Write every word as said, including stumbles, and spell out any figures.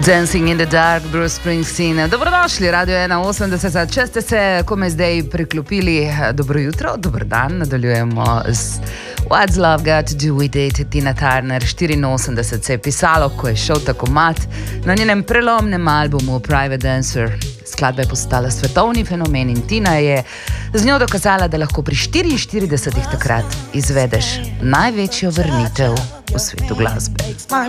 Dancing in the Dark, Bruce Springsteen. Dobrodošli, Radio ena osemdeset. Če ste se kome zdaj priklopili, dobro jutro, dober dan. Nadaljujemo z What's Love Got to Do With It, Tina Turner. štiriinosemdeset se je pisalo, ko je šel tako mat na njenem prelomnem albumu Private Dancer. Skladba je postala svetovni fenomen in Tina je z njo dokazala, da lahko pri štiriinštiridesetih takrat izvedeš največjo vrnitev v svetu glasbe.